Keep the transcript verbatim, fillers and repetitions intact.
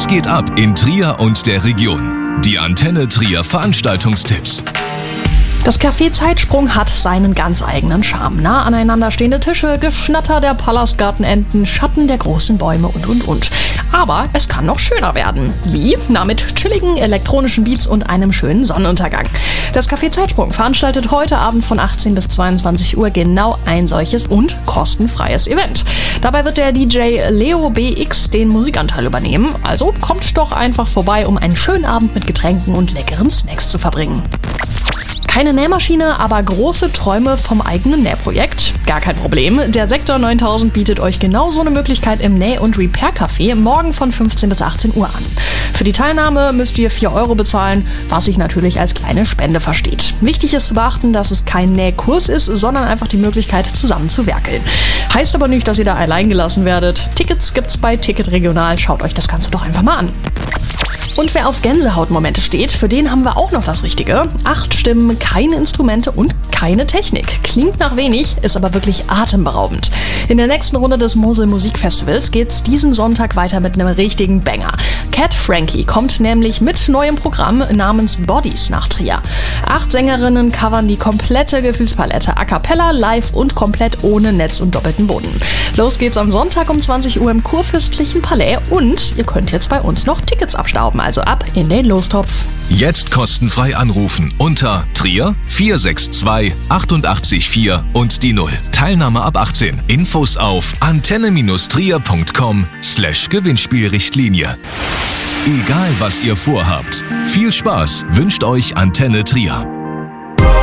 geht ab in Trier und der Region? Die Antenne Trier Veranstaltungstipps. Das Café Zeitsprung hat seinen ganz eigenen Charme. Nah aneinander stehende Tische, Geschnatter der Palastgartenenten, Schatten der großen Bäume und und und. Aber es kann noch schöner werden. Wie? Na, mit chilligen elektronischen Beats und einem schönen Sonnenuntergang. Das Café Zeitsprung veranstaltet heute Abend von achtzehn bis zweiundzwanzig Uhr genau ein solches und kostenfreies Event. Dabei wird der D J Leo B X den Musikanteil übernehmen. Also kommt doch einfach vorbei, um einen schönen Abend mit Getränken und leckeren Snacks zu verbringen. Keine Nähmaschine, aber große Träume vom eigenen Nähprojekt? Gar kein Problem. Der Sektor neuntausend bietet euch genau so eine Möglichkeit im Näh- und Repair-Café morgen von fünfzehn bis achtzehn Uhr an. Für die Teilnahme müsst ihr vier Euro bezahlen, was sich natürlich als kleine Spende versteht. Wichtig ist zu beachten, dass es kein Nähkurs ist, sondern einfach die Möglichkeit, zusammen zu werkeln. Heißt aber nicht, dass ihr da allein gelassen werdet. Tickets gibt's bei Ticket Regional. Schaut euch das Ganze doch einfach mal an. Und wer auf Gänsehautmomente steht, für den haben wir auch noch das Richtige. Acht Stimmen, keine Instrumente und keine Technik. Klingt nach wenig, ist aber wirklich atemberaubend. In der nächsten Runde des Mosel Musikfestivals geht's diesen Sonntag weiter mit einem richtigen Banger. Cat Frankie kommt nämlich mit neuem Programm namens Bodies nach Trier. Acht Sängerinnen covern die komplette Gefühlspalette, a cappella, live und komplett ohne Netz und doppelten Boden. Los geht's am Sonntag um zwanzig Uhr im Kurfürstlichen Palais und ihr könnt jetzt bei uns noch Tickets abstauben, also ab in den Lostopf. Jetzt kostenfrei anrufen unter Trier vier sechs zwei achtundachtzig vier und die null. Teilnahme ab achtzehn. Infos auf antenne-trier.com slash Gewinnspielrichtlinie. Egal was ihr vorhabt, viel Spaß wünscht euch Antenne Trier.